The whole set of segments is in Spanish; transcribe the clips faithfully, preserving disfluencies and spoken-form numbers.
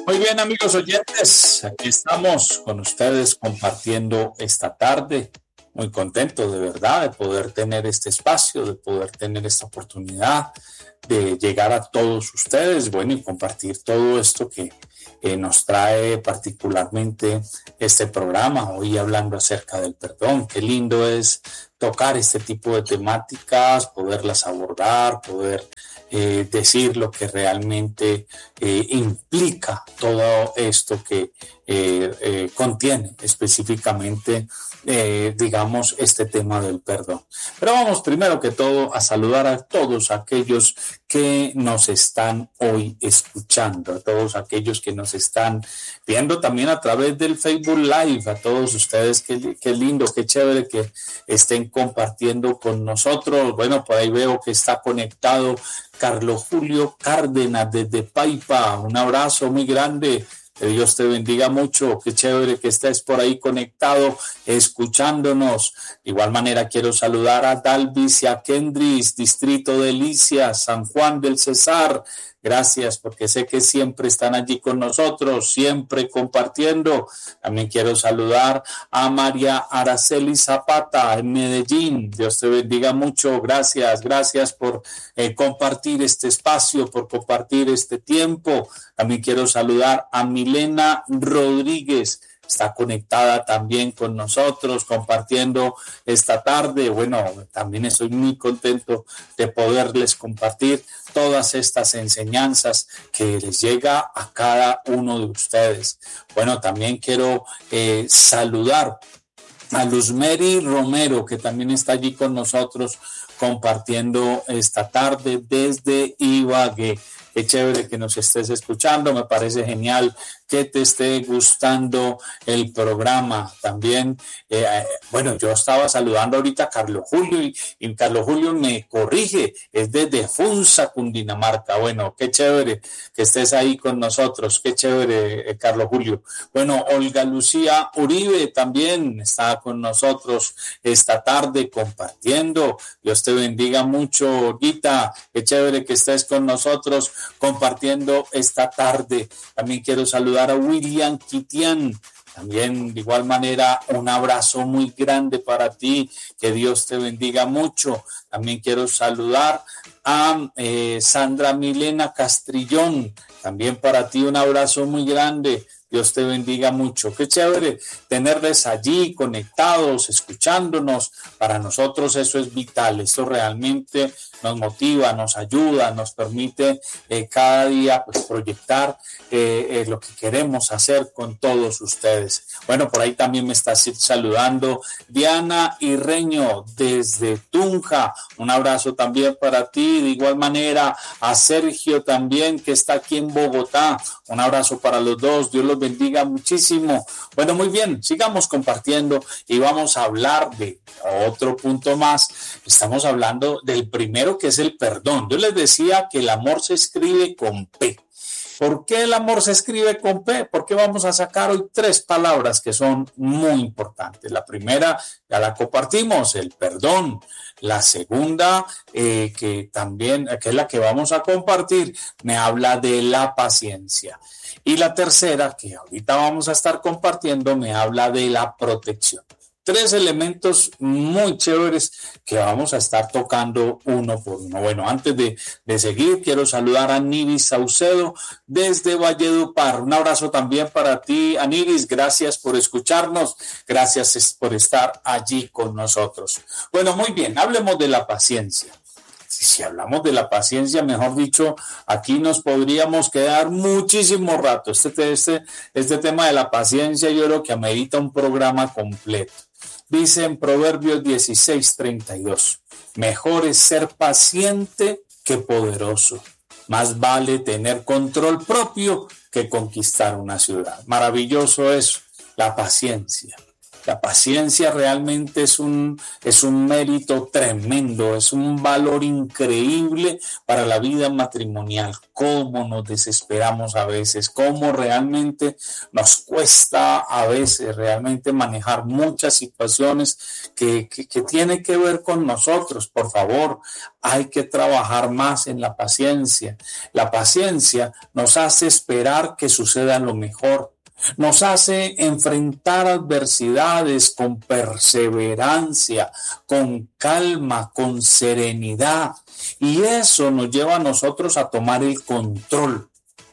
Muy bien, amigos oyentes, aquí estamos con ustedes compartiendo esta tarde. Muy contento de verdad de poder tener este espacio, de poder tener esta oportunidad de llegar a todos ustedes, bueno, y compartir todo esto que eh, nos trae particularmente este programa, hoy hablando acerca del perdón. Qué lindo es tocar este tipo de temáticas, poderlas abordar, poder eh, decir lo que realmente eh, implica todo esto que eh, eh, contiene específicamente, eh, digamos, este tema del perdón. Pero vamos primero que todo a saludar a todos aquellos que nos están hoy escuchando, a todos aquellos que nos están viendo también a través del Facebook Live, a todos ustedes, qué, qué lindo, qué chévere que estén compartiendo con nosotros. Bueno, por ahí veo que está conectado Carlos Julio Cárdenas desde Paipa, un abrazo muy grande. Que Dios te bendiga mucho, qué chévere que estés por ahí conectado, escuchándonos. De igual manera quiero saludar a Dalvis y a Kendris, Distrito de Licia, San Juan del Cesar. Gracias, porque sé que siempre están allí con nosotros, siempre compartiendo. También quiero saludar a María Araceli Zapata en Medellín. Dios te bendiga mucho. Gracias, gracias por eh, compartir este espacio, por compartir este tiempo. También quiero saludar a Milena Rodríguez. Está conectada también con nosotros, compartiendo esta tarde. Bueno, también estoy muy contento de poderles compartir todas estas enseñanzas que les llega a cada uno de ustedes. Bueno, también quiero eh, saludar a Luzmeri Romero, que también está allí con nosotros compartiendo esta tarde desde Ibagué. Qué chévere que nos estés escuchando, me parece genial que te esté gustando el programa. También, eh, bueno, yo estaba saludando ahorita a Carlos Julio y, y Carlos Julio me corrige, es desde Funza, Cundinamarca. Bueno, qué chévere que estés ahí con nosotros, qué chévere, eh, Carlos Julio. Bueno, Olga Lucía Uribe también está con nosotros esta tarde compartiendo. Dios te bendiga mucho, Olguita, qué chévere que estés con nosotros compartiendo esta tarde. También quiero saludar a William Kitian. También de igual manera un abrazo muy grande para ti, que Dios te bendiga mucho. También quiero saludar a eh, Sandra Milena Castrillón, también para ti un abrazo muy grande. Dios te bendiga mucho. Qué chévere tenerles allí conectados, escuchándonos. Para nosotros eso es vital. Eso realmente nos motiva, nos ayuda, nos permite eh, cada día pues, proyectar eh, eh, lo que queremos hacer con todos ustedes. Bueno, por ahí también me está saludando Diana Irreño desde Tunja. Un abrazo también para ti. De igual manera a Sergio también, que está aquí en Bogotá. Un abrazo para los dos. Dios los bendiga muchísimo. Bueno, muy bien, sigamos compartiendo y vamos a hablar de otro punto más. Estamos hablando del primero, que es el perdón. Yo les decía que el amor se escribe con P. ¿Por qué el amor se escribe con P? Porque vamos a sacar hoy tres palabras que son muy importantes. La primera ya la compartimos, el perdón. La segunda, eh, que también, que es la que vamos a compartir, me habla de la paciencia. Y la tercera, que ahorita vamos a estar compartiendo, me habla de la protección. Tres elementos muy chéveres que vamos a estar tocando uno por uno. Bueno, antes de, de seguir, quiero saludar a Aniris Saucedo desde Valledupar. Un abrazo también para ti, Aniris. Gracias por escucharnos. Gracias por estar allí con nosotros. Bueno, muy bien, hablemos de la paciencia. Si, si hablamos de la paciencia, mejor dicho, aquí nos podríamos quedar muchísimo rato. Este, este, este tema de la paciencia yo creo que amerita un programa completo. Dice en Proverbios dieciséis treinta y dos, mejor es ser paciente que poderoso. Más vale tener control propio que conquistar una ciudad. Maravilloso eso, la paciencia. La paciencia realmente es un, es un mérito tremendo, es un valor increíble para la vida matrimonial. Cómo nos desesperamos a veces, cómo realmente nos cuesta a veces realmente manejar muchas situaciones que, que, que tienen que ver con nosotros. Por favor, hay que trabajar más en la paciencia. La paciencia nos hace esperar que suceda lo mejor. Nos hace enfrentar adversidades con perseverancia, con calma, con serenidad. Y eso nos lleva a nosotros a tomar el control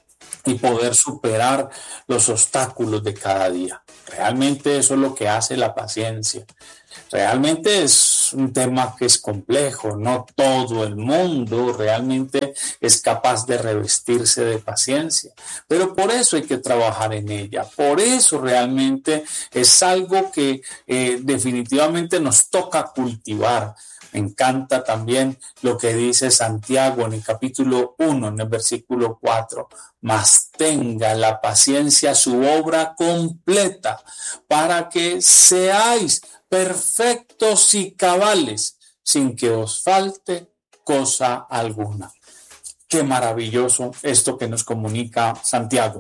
y poder superar los obstáculos de cada día. Realmente eso es lo que hace la paciencia. Realmente es un tema que es complejo, no todo el mundo realmente es capaz de revestirse de paciencia, pero por eso hay que trabajar en ella, por eso realmente es algo que eh, definitivamente nos toca cultivar. Me encanta también lo que dice Santiago en el capítulo uno, en el versículo cuatro, mas tenga la paciencia su obra completa para que seáis perfectos y cabales, sin que os falte cosa alguna. Qué maravilloso esto que nos comunica Santiago.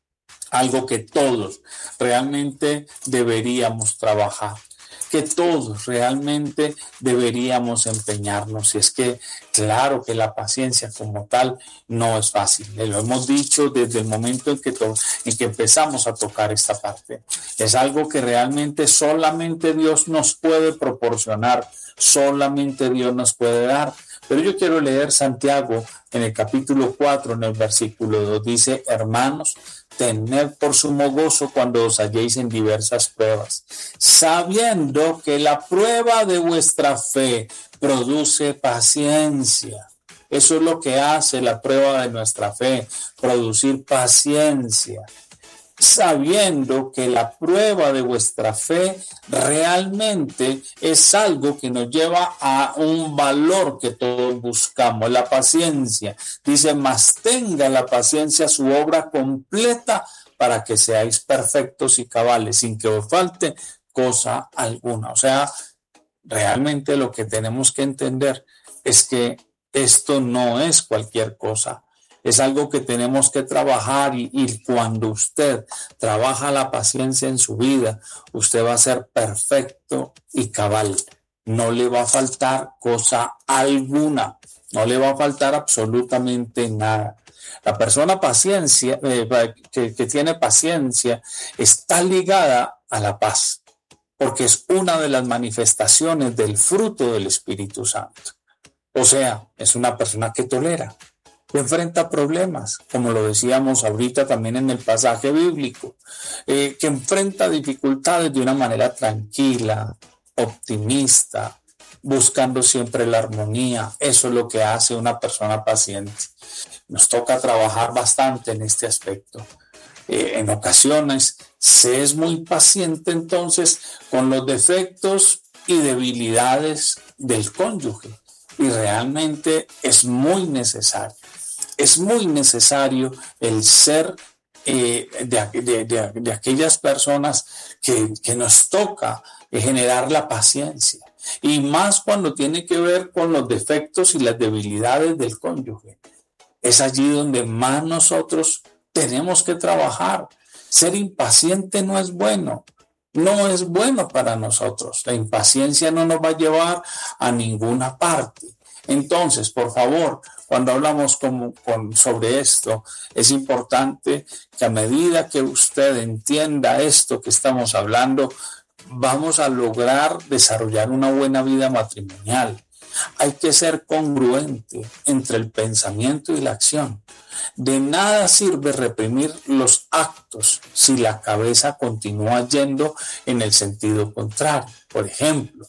Algo que todos realmente deberíamos trabajar, que todos realmente deberíamos empeñarnos. Y es que, claro que la paciencia como tal no es fácil. Lo hemos dicho desde el momento en que, to- en que empezamos a tocar esta parte. Es algo que realmente solamente Dios nos puede proporcionar, solamente Dios nos puede dar. Pero yo quiero leer Santiago en el capítulo cuatro, en el versículo dos. Dice: hermanos, tened por sumo gozo cuando os halléis en diversas pruebas, sabiendo que la prueba de vuestra fe produce paciencia. Eso es lo que hace la prueba de nuestra fe, producir paciencia. Sabiendo que la prueba de vuestra fe realmente es algo que nos lleva a un valor que todos buscamos, la paciencia. Dice: mas tenga la paciencia su obra completa para que seáis perfectos y cabales, sin que os falte cosa alguna. O sea, realmente lo que tenemos que entender es que esto no es cualquier cosa. Es algo que tenemos que trabajar y, y cuando usted trabaja la paciencia en su vida, usted va a ser perfecto y cabal. No le va a faltar cosa alguna, no le va a faltar absolutamente nada. La persona paciencia, eh, que, que tiene paciencia está ligada a la paz, porque es una de las manifestaciones del fruto del Espíritu Santo. O sea, es una persona que tolera, que enfrenta problemas, como lo decíamos ahorita también en el pasaje bíblico, eh, que enfrenta dificultades de una manera tranquila, optimista, buscando siempre la armonía. Eso es lo que hace una persona paciente. Nos toca trabajar bastante en este aspecto. Eh, en ocasiones se es muy paciente entonces con los defectos y debilidades del cónyuge, y realmente es muy necesario. Es muy necesario el ser eh, de, de, de, de aquellas personas que, que nos toca generar la paciencia. Y más cuando tiene que ver con los defectos y las debilidades del cónyuge. Es allí donde más nosotros tenemos que trabajar. Ser impaciente no es bueno. No es bueno para nosotros. La impaciencia no nos va a llevar a ninguna parte. Entonces, por favor, cuando hablamos con, con, sobre esto, es importante que a medida que usted entienda esto que estamos hablando, vamos a lograr desarrollar una buena vida matrimonial. Hay que ser congruente entre el pensamiento y la acción. De nada sirve reprimir los actos si la cabeza continúa yendo en el sentido contrario. Por ejemplo,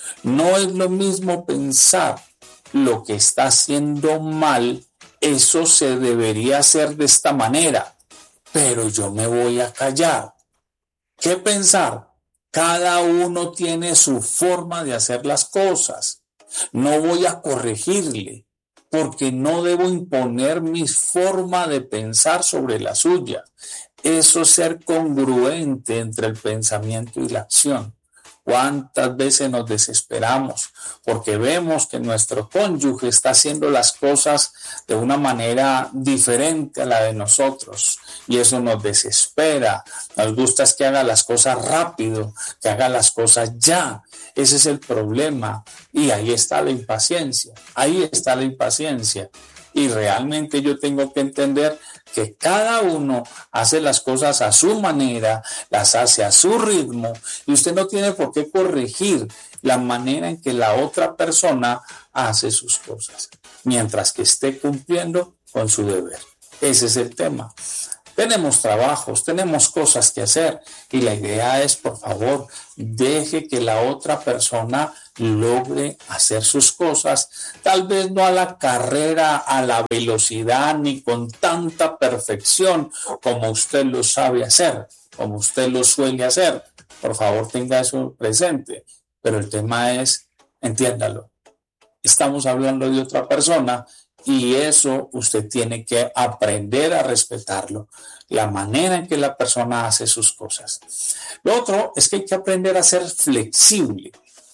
no es lo mismo pensar lo que está haciendo mal, eso se debería hacer de esta manera, pero yo me voy a callar. ¿Qué pensar? Cada uno tiene su forma de hacer las cosas. No voy a corregirle, porque no debo imponer mi forma de pensar sobre la suya. Eso es ser congruente entre el pensamiento y la acción. ¿Cuántas veces nos desesperamos porque vemos que nuestro cónyuge está haciendo las cosas de una manera diferente a la de nosotros? Y eso nos desespera. Nos gusta es que haga las cosas rápido, que haga las cosas ya. Ese es el problema. Y ahí está la impaciencia. Ahí está la impaciencia. Y realmente yo tengo que entender que cada uno hace las cosas a su manera, las hace a su ritmo, y usted no tiene por qué corregir la manera en que la otra persona hace sus cosas, mientras que esté cumpliendo con su deber. Ese es el tema. Tenemos trabajos, tenemos cosas que hacer, y la idea es, por favor, deje que la otra persona logre hacer sus cosas, tal vez no a la carrera, a la velocidad, ni con tanta perfección como usted lo sabe hacer, como usted lo suele hacer. Por favor, tenga eso presente. Pero el tema es, entiéndalo, estamos hablando de otra persona y eso usted tiene que aprender a respetarlo, la manera en que la persona hace sus cosas. Lo otro es que hay que aprender a ser flexible.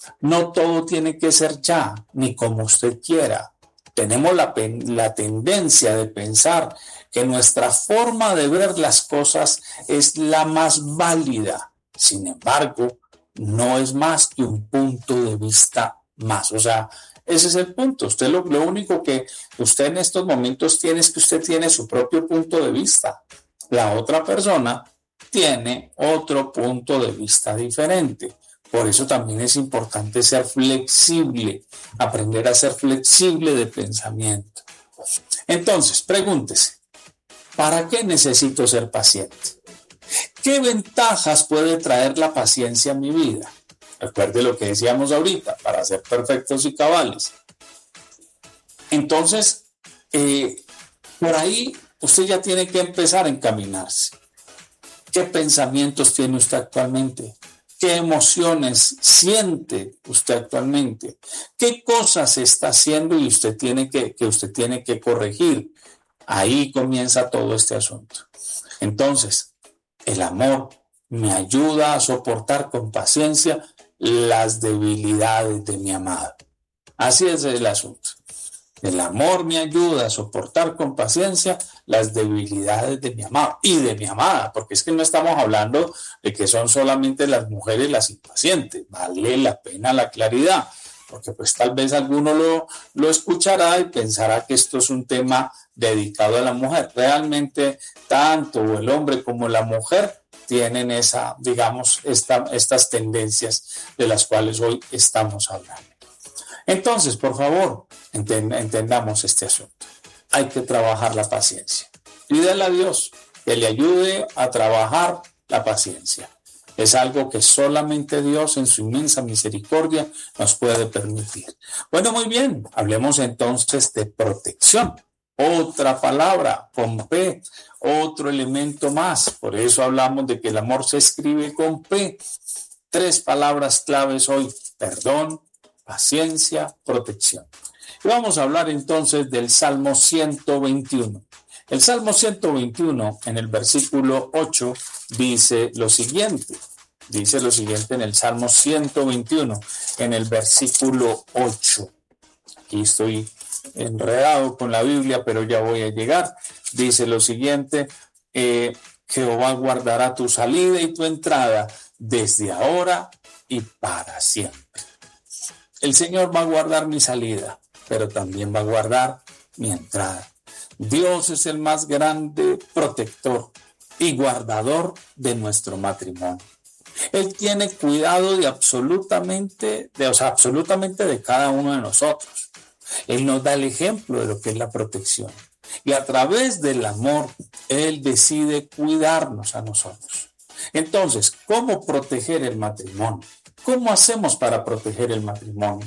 No todo tiene que ser ya, ni como usted quiera. Tenemos la, la tendencia de pensar que nuestra forma de ver las cosas es la más válida. Sin embargo, no es más que un punto de vista más. O sea, ese es el punto. Usted lo, lo único que usted en estos momentos tiene es que usted tiene su propio punto de vista. La otra persona tiene otro punto de vista diferente. Por eso también es importante ser flexible, aprender a ser flexible de pensamiento. Entonces, pregúntese, ¿para qué necesito ser paciente? ¿Qué ventajas puede traer la paciencia a mi vida? Recuerde lo que decíamos ahorita, para ser perfectos y cabales. Entonces, eh, por ahí usted ya tiene que empezar a encaminarse. ¿Qué pensamientos tiene usted actualmente? ¿Qué emociones siente usted actualmente? ¿Qué cosas está haciendo y usted tiene que, que usted tiene que corregir? Ahí comienza todo este asunto. Entonces, el amor me ayuda a soportar con paciencia las debilidades de mi amado. Así es el asunto. El amor me ayuda a soportar con paciencia las debilidades de mi amado y de mi amada, porque es que no estamos hablando de que son solamente las mujeres las impacientes. Vale la pena la claridad, porque pues tal vez alguno lo, lo escuchará y pensará que esto es un tema dedicado a la mujer. Realmente tanto el hombre como la mujer tienen esa, digamos, esta, estas tendencias de las cuales hoy estamos hablando. Entonces, por favor, entendamos este asunto. Hay que trabajar la paciencia. Pídele a Dios que le ayude a trabajar la paciencia. Es algo que solamente Dios en su inmensa misericordia nos puede permitir. Bueno, muy bien. Hablemos entonces de protección. Otra palabra, con P, otro elemento más. Por eso hablamos de que el amor se escribe con P. Tres palabras claves hoy: perdón, paciencia, protección. Y vamos a hablar entonces del Salmo ciento veintiuno. El Salmo ciento veintiuno, en el versículo ocho, dice lo siguiente. Dice lo siguiente en el Salmo ciento veintiuno, en el versículo ocho. Aquí estoy enredado con la Biblia, pero ya voy a llegar. Dice lo siguiente: eh, Jehová guardará tu salida y tu entrada desde ahora y para siempre. El Señor va a guardar mi salida, pero también va a guardar mi entrada. Dios es el más grande protector y guardador de nuestro matrimonio. Él tiene cuidado de absolutamente, de, o sea, absolutamente de cada uno de nosotros. Él nos da el ejemplo de lo que es la protección. Y a través del amor, Él decide cuidarnos a nosotros. Entonces, ¿cómo proteger el matrimonio? ¿Cómo hacemos para proteger el matrimonio?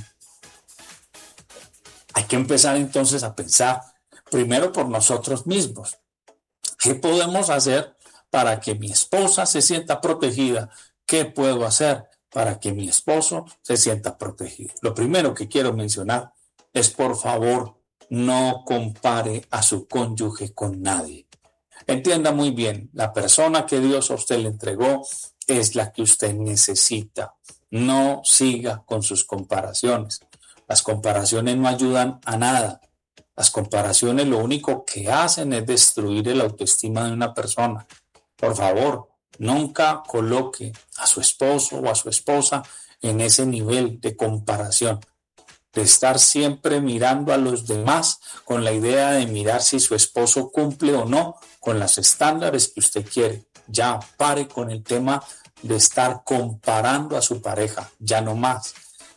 Hay que empezar entonces a pensar primero por nosotros mismos. ¿Qué podemos hacer para que mi esposa se sienta protegida? ¿Qué puedo hacer para que mi esposo se sienta protegido? Lo primero que quiero mencionar es, por favor, no compare a su cónyuge con nadie. Entienda muy bien, la persona que Dios a usted le entregó es la que usted necesita. No siga con sus comparaciones. Las comparaciones no ayudan a nada. Las comparaciones lo único que hacen es destruir el autoestima de una persona. Por favor, nunca coloque a su esposo o a su esposa en ese nivel de comparación, de estar siempre mirando a los demás con la idea de mirar si su esposo cumple o no con los estándares que usted quiere. Ya pare con el tema de estar comparando a su pareja, ya no más.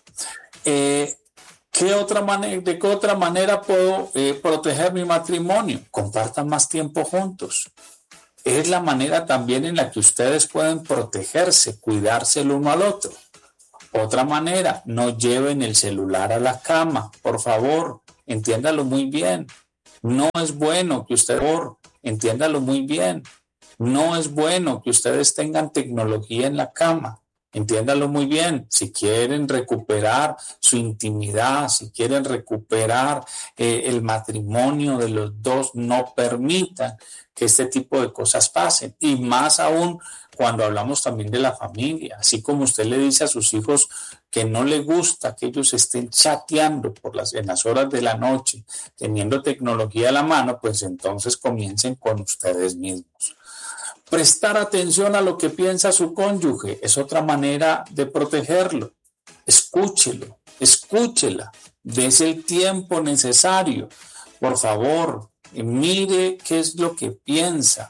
Eh, ¿qué otra manera, ¿De qué otra manera puedo eh, proteger mi matrimonio? Compartan más tiempo juntos. Es la manera también en la que ustedes pueden protegerse, cuidarse el uno al otro. Otra manera, no lleven el celular a la cama, por favor, entiéndalo muy bien. No es bueno que ustedes, por favor, entiéndalo muy bien. No es bueno que ustedes tengan tecnología en la cama. Entiéndalo muy bien. Si quieren recuperar su intimidad, si quieren recuperar eh, el matrimonio de los dos, no permitan que este tipo de cosas pasen. Y más aún cuando hablamos también de la familia. Así como usted le dice a sus hijos que no le gusta que ellos estén chateando por las, en las horas de la noche, teniendo tecnología a la mano, pues entonces comiencen con ustedes mismos. Prestar atención a lo que piensa su cónyuge es otra manera de protegerlo. Escúchelo, escúchela, dese el tiempo necesario. Por favor, mire qué es lo que piensa.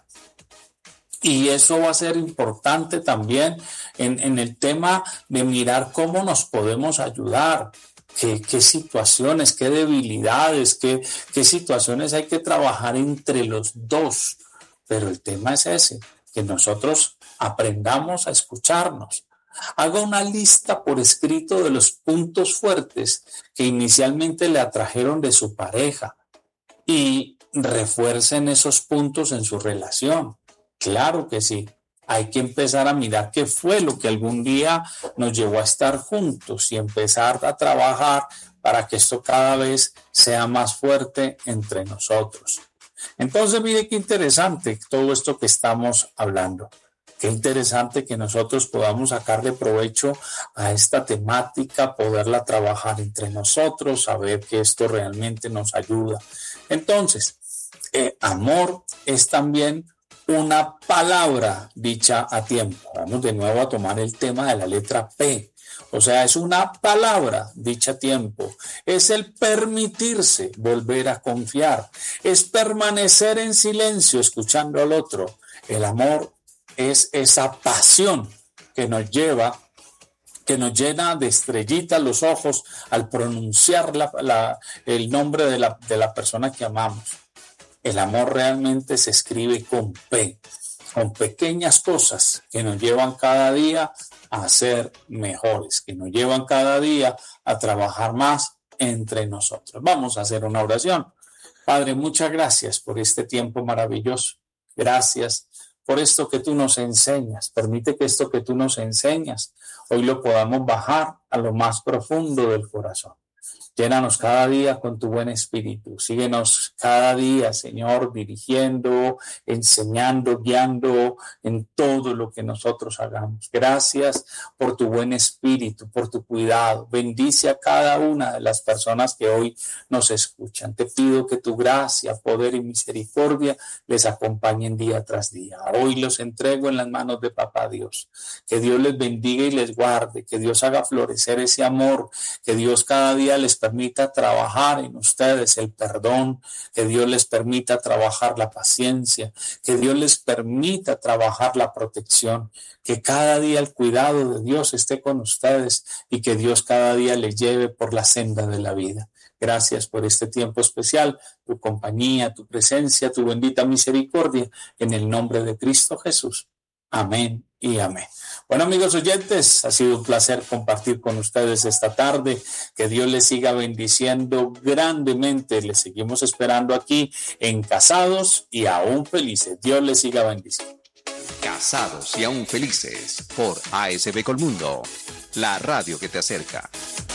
Y eso va a ser importante también en, en el tema de mirar cómo nos podemos ayudar. Qué, qué situaciones, qué debilidades, qué, qué situaciones hay que trabajar entre los dos. Pero el tema es ese, que nosotros aprendamos a escucharnos. Haga una lista por escrito de los puntos fuertes que inicialmente le atrajeron de su pareja y refuercen esos puntos en su relación. Claro que sí. Hay que empezar a mirar qué fue lo que algún día nos llevó a estar juntos y empezar a trabajar para que esto cada vez sea más fuerte entre nosotros. Entonces, mire qué interesante todo esto que estamos hablando. Qué interesante que nosotros podamos sacarle provecho a esta temática, poderla trabajar entre nosotros, saber que esto realmente nos ayuda. Entonces, eh, amor es también una palabra dicha a tiempo. Vamos de nuevo a tomar el tema de la letra P. O sea, es una palabra dicha a tiempo. Es el permitirse volver a confiar. Es permanecer en silencio escuchando al otro. El amor es esa pasión que nos lleva, que nos llena de estrellitas los ojos al pronunciar la, la, el nombre de la, de la persona que amamos. El amor realmente se escribe con P, con pequeñas cosas que nos llevan cada día a ser mejores, que nos llevan cada día a trabajar más entre nosotros. Vamos a hacer una oración. Padre, muchas gracias por este tiempo maravilloso. Gracias por esto que tú nos enseñas. Permite que esto que tú nos enseñas hoy lo podamos bajar a lo más profundo del corazón. Llénanos cada día con tu buen espíritu. Síguenos cada día, Señor, dirigiendo, enseñando, guiando en todo lo que nosotros hagamos. Gracias por tu buen espíritu, por tu cuidado. Bendice a cada una de las personas que hoy nos escuchan. Te pido que tu gracia, poder y misericordia les acompañen día tras día. Hoy los entrego en las manos de Papá Dios. Que Dios les bendiga y les guarde. Que Dios haga florecer ese amor. Que Dios cada día les permita trabajar en ustedes el perdón, que Dios les permita trabajar la paciencia, que Dios les permita trabajar la protección, que cada día el cuidado de Dios esté con ustedes y que Dios cada día les lleve por la senda de la vida. Gracias por este tiempo especial, tu compañía, tu presencia, tu bendita misericordia, en el nombre de Cristo Jesús. Amén y amén. Bueno, amigos oyentes, ha sido un placer compartir con ustedes esta tarde. Que Dios les siga bendiciendo grandemente. Les seguimos esperando aquí en Casados y Aún Felices. Dios les siga bendiciendo. Casados y Aún Felices por A S B Colmundo, la radio que te acerca.